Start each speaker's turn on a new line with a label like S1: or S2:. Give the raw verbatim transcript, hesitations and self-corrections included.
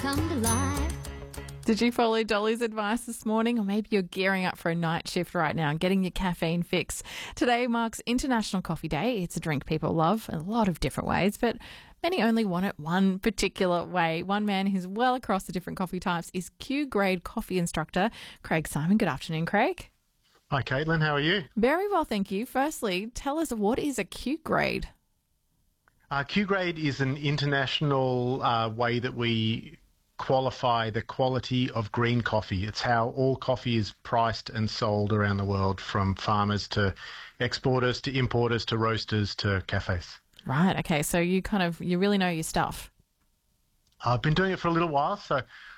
S1: come to life.
S2: Did you follow Dolly's advice this morning? Or maybe you're gearing up for a night shift right now and getting your caffeine fix. Today marks International Coffee Day. It's a drink people love in a lot of different ways, but many only want it one particular way. One man who's well across the different coffee types is Q-Grade coffee instructor Craig Simon. Good afternoon, Craig.
S3: Hi, Caitlin. How are you?
S2: Very well, thank you. Firstly, tell us, what is a Q-Grade?
S3: Uh, Q-Grade is an international uh, way that we qualify the quality of green coffee. It's how all coffee is priced and sold around the world, from farmers to exporters to importers to roasters to cafes.
S2: Right, okay, so you kind of, you really know your stuff.
S3: I've been doing it for a little while, so